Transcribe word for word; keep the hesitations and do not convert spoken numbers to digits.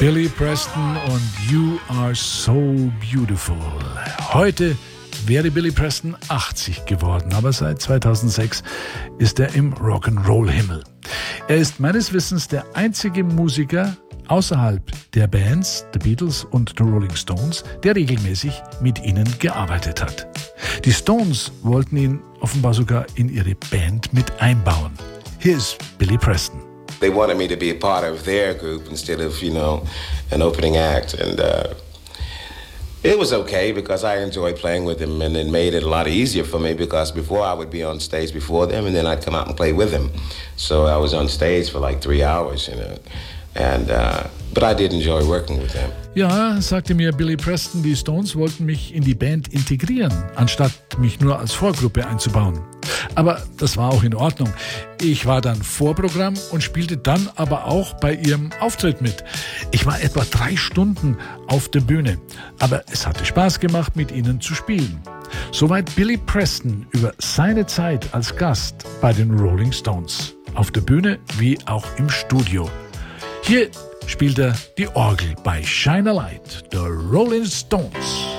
Billy Preston und You Are So Beautiful. Heute wäre Billy Preston achtzig geworden, aber seit zweitausendsechs ist er im Rock'n'Roll-Himmel. Er ist meines Wissens der einzige Musiker außerhalb der Bands, The Beatles und The Rolling Stones, der regelmäßig mit ihnen gearbeitet hat. Die Stones wollten ihn offenbar sogar in ihre Band mit einbauen. Hier ist Billy Preston. They wanted me to be a part of their group instead of, you know, an opening act. And uh, it was okay because I enjoyed playing with them, and it made it a lot easier for me because before I would be on stage before them and then I'd come out and play with them. So I was on stage for like three hours, you know. And, uh, but I did enjoy working with them. Ja, sagte mir Billy Preston, die Stones wollten mich in die Band integrieren, anstatt mich nur als Vorgruppe einzubauen. Aber das war auch in Ordnung. Ich war dann Vorprogramm und spielte dann aber auch bei ihrem Auftritt mit. Ich war etwa drei Stunden auf der Bühne, aber es hatte Spaß gemacht, mit ihnen zu spielen. Soweit Billy Preston über seine Zeit als Gast bei den Rolling Stones. Auf der Bühne wie auch im Studio. Hier spielt er die Orgel bei Shine a Light, The Rolling Stones.